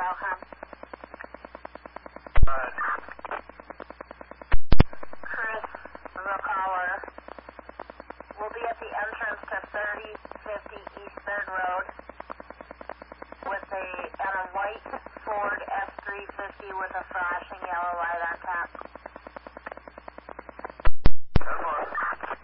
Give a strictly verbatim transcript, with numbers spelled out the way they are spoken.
Falcon. Uh, Chris, the caller, will be at the entrance to thirty fifty East third Road with a, on a white Ford F three fifty with a flashing yellow light on top.